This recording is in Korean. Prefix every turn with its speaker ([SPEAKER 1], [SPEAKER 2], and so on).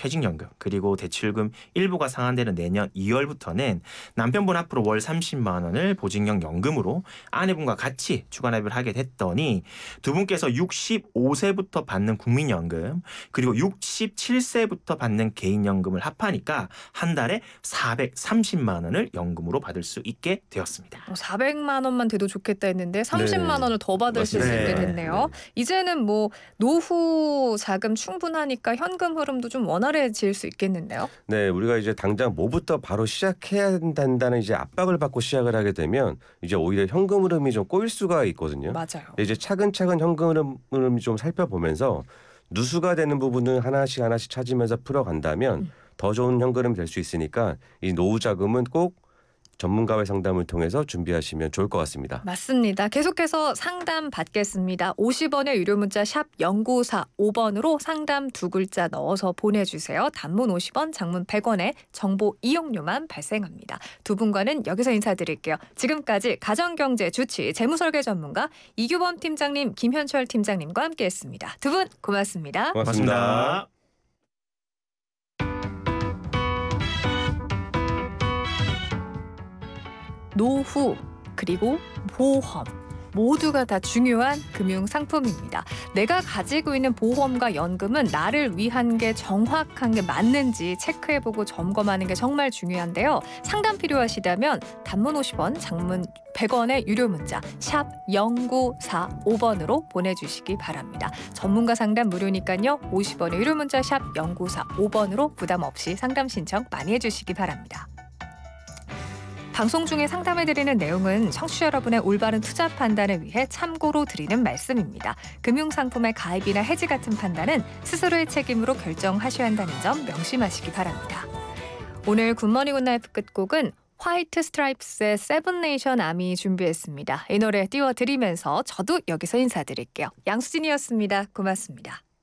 [SPEAKER 1] 퇴직연금 그리고 대출금 일부가 상환되는 내년 2월부터는 남편분 앞으로 월 30만 원을 보직형 연금으로 아내분과 같이 추가납입을 하게 됐더니 두 분께서 65세부터 받는 국민연금 그리고 67세부터 받는 개인연금을 합하니까 한 달에 430만 원을 연금으로 받을 수 있게 되었습니다.
[SPEAKER 2] 400만 원만 돼도 좋겠다 했는데 30만 원을 더 받으실 수 있게 됐네요. 이제는 뭐 노후 자금 충분하니까 현금 흐름도 좀 원활해질 수 있겠는데요.
[SPEAKER 3] 네, 우리가 이제 당장 뭐부터 바로 시작해야 된다는 이제 압박을 받고 시작을 하게 되면 이제 오히려 현금 흐름이 좀 꼬일 수가 있거든요.
[SPEAKER 2] 맞아요.
[SPEAKER 3] 이제 차근차근 현금 흐름을 좀 살펴보면서 누수가 되는 부분을 하나씩 찾으면서 풀어간다면 더 좋은 현금이 될 수 있으니까 이 노후 자금은 꼭 전문가의 상담을 통해서 준비하시면 좋을 것 같습니다.
[SPEAKER 2] 맞습니다. 계속해서 상담 받겠습니다. 50원의 유료 문자 샵 0945번으로 상담 두 글자 넣어서 보내주세요. 단문 50원, 장문 100원에 정보 이용료만 발생합니다. 두 분과는 여기서 인사드릴게요. 지금까지 가정경제 주치 재무설계 전문가 이규범 팀장님, 김현철 팀장님과 함께했습니다. 두 분 고맙습니다.
[SPEAKER 3] 고맙습니다.
[SPEAKER 2] 노후 그리고 보험 모두가 다 중요한 금융 상품입니다. 내가 가지고 있는 보험과 연금은 나를 위한 게 정확한 게 맞는지 체크해보고 점검하는 게 정말 중요한데요. 상담 필요하시다면 단문 50원, 장문 100원의 유료 문자 샵 0945번으로 보내주시기 바랍니다. 전문가 상담 무료니까요. 50원의 유료 문자 샵 0945번으로 부담 없이 상담 신청 많이 해주시기 바랍니다. 방송 중에 상담해드리는 내용은 청취자 여러분의 올바른 투자 판단을 위해 참고로 드리는 말씀입니다. 금융상품의 가입이나 해지 같은 판단은 스스로의 책임으로 결정하셔야 한다는 점 명심하시기 바랍니다. 오늘 굿모닝 굿나잇 끝곡은 화이트 스트라이프스의 세븐 네이션 아미 준비했습니다. 이 노래 띄워드리면서 저도 여기서 인사드릴게요. 양수진이었습니다. 고맙습니다.